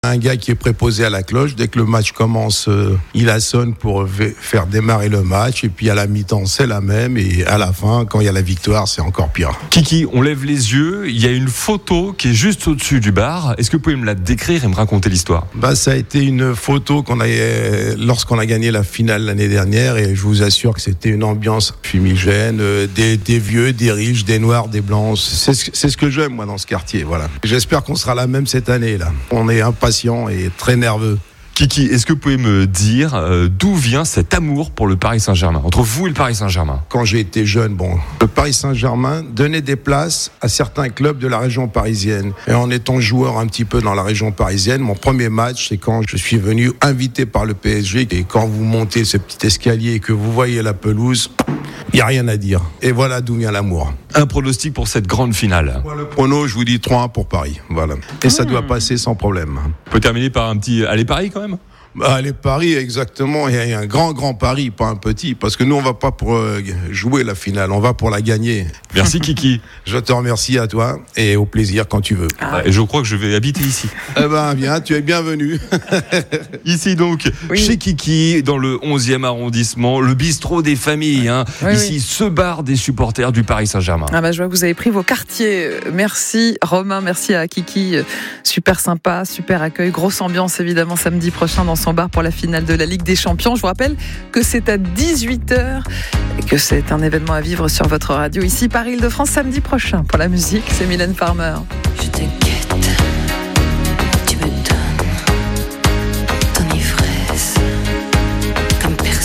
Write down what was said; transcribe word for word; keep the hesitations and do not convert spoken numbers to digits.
Un gars qui est préposé à la cloche, dès que le match commence, euh, il assonne pour v- faire démarrer le match. Et puis à la mi-temps, c'est la même. Et à la fin, quand il y a la victoire, c'est encore pire. Kiki, on lève les yeux, il y a une photo qui est juste au-dessus du bar. Est-ce que vous pouvez me la décrire et me raconter l'histoire ? Bah, ça a été une photo qu'on a, euh, lorsqu'on a gagné la finale l'année dernière. Et je vous assure que c'était une ambiance fumigène, euh, des, des vieux, des riches, des noirs, des blancs. C'est ce, c'est ce que j'aime, moi, dans ce quartier. Voilà. J'espère qu'on sera la même cette année, là. On est impatient et très nerveux. Kiki, est-ce que vous pouvez me dire euh, d'où vient cet amour pour le Paris Saint-Germain, entre vous et le Paris Saint-Germain ? Quand j'ai été jeune, bon, le Paris Saint-Germain donnait des places à certains clubs de la région parisienne. Et en étant joueur un petit peu dans la région parisienne, mon premier match, c'est quand je suis venu invité par le P S G. Et quand vous montez ce petit escalier et que vous voyez la pelouse, il n'y a rien à dire. Et voilà d'où vient l'amour. Un pronostic pour cette grande finale ? Moi, le prono, je vous dis trois un pour Paris. Voilà. Et ça doit passer sans problème. On peut terminer par un petit allez Paris quand même ? Bah, les paris, exactement. Il y a un grand, grand pari, pas un petit. Parce que nous, on va pas pour euh, jouer la finale, on va pour la gagner. Merci Kiki. Je te remercie à toi et au plaisir quand tu veux. Ah. Et je crois que je vais habiter ici. Eh ben, viens, tu es bienvenu. Ici donc, oui. Chez Kiki, dans le onzième arrondissement, le bistrot des familles. Hein. Oui, ici, oui. ce bar des supporters du Paris Saint-Germain. Ah bah, je vois que vous avez pris vos quartiers. Merci Romain, merci à Kiki. Super sympa, super accueil. Grosse ambiance évidemment samedi prochain dans son bar pour la finale de la Ligue des Champions. Je vous rappelle que c'est à dix-huit heures et que c'est un événement à vivre sur votre radio ici par Île-de-France samedi prochain. Pour la musique, c'est Mylène Farmer. Je t'ai